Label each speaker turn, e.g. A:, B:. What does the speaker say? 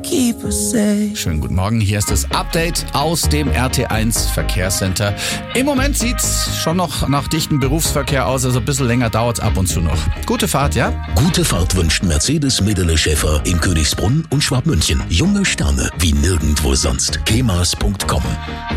A: keep us safe.
B: Schönen guten Morgen, hier ist das Update aus dem RT1 Verkehrscenter. Im Moment sieht's schon noch nach dichtem Berufsverkehr aus, also ein bisschen länger dauert's ab und zu noch. Gute Fahrt, ja?
C: Gute Fahrt wünscht Mercedes Medele Schäfer in Königsbrunn und Schwabmünchen. Junge Sterne wie nirgendwo sonst. kemas.com